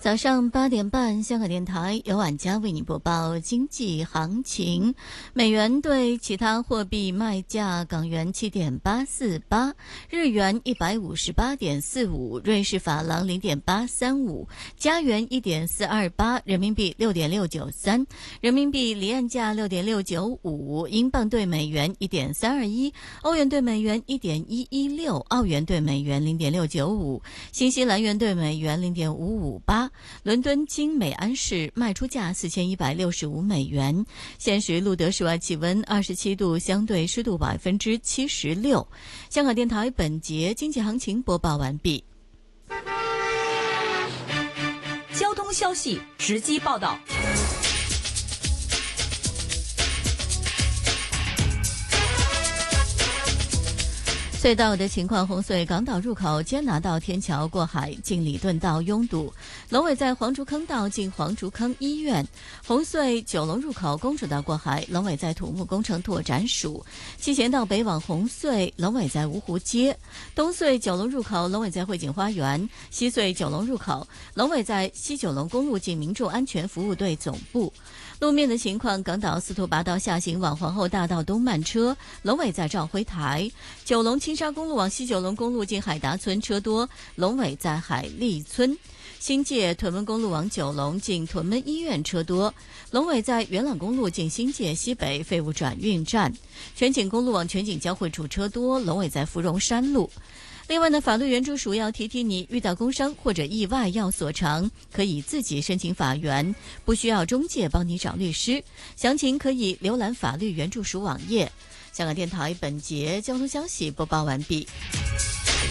早上8点半，香港电台由晚佳为你播报经济行情。美元对其他货币卖价：港元7.848，日元158.45，瑞士法郎0.835，加元1.428，人民币6.693，人民币离岸价6.695，英镑对美元1.321，欧元对美元1.116，澳元对美元0.695，新西兰元对美元0.558。伦敦金每安士卖出价4165美元。现时录得室外气温27度，相对湿度76%。香港电台本节经济行情播报完毕。 交通消息直击报道。 隧道的情况：红隧港岛入口坚拿道天桥过海近礼顿道拥堵，龙尾在黄竹坑道近黄竹坑医院；红隧九龙入口公主道过海，龙尾在土木工程拓展署；七贤道北往红隧，龙尾在芜湖街；东隧九龙入口，龙尾在汇景花园；西隧九龙入口，龙尾在西九龙公路近民众安全服务队总部。路面的情况：港岛司徒拔道下行往皇后大道东慢车，龙尾在肇辉台；九龙青沙公路往西九龙公路近海达村车多，龙尾在海利村；新界屯门公路往九龙近屯门医院车多，龙尾在元朗公路近新界西北废物转运站；全景公路往全景交汇处车多，龙尾在芙蓉山路。另外呢，法律援助署要提你，遇到工伤或者意外要索偿，可以自己申请法援，不需要中介帮你找律师。详情可以浏览法律援助署网页。香港电台本节交通消息播报完毕。